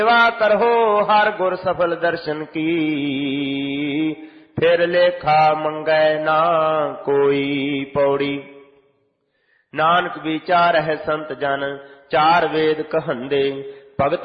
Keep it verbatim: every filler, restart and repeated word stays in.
सेवा करहो हर गुर सफल दर्शन की, फिर लेखा मंगै ना कोई। पौड़ी। नानक विचार है संत जन, चार वेद कहंदे, भगत